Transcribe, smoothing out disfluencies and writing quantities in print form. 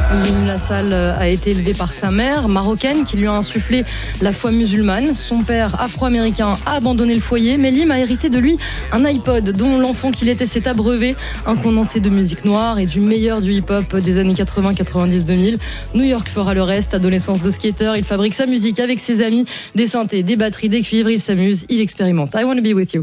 Lim Lassalle a été élevé par sa mère, marocaine, qui lui a insufflé la foi musulmane. Son père, afro-américain, a abandonné le foyer, mais Lim a hérité de lui un iPod dont l'enfant qu'il était s'est abreuvé, un condensé de musique noire et du meilleur du hip-hop des années 80, 90, 2000. New York fera le reste. Adolescence de skater, il fabrique sa musique avec ses amis, des synthés, des batteries, des cuivres, il s'amuse, il expérimente. I wanna be with you.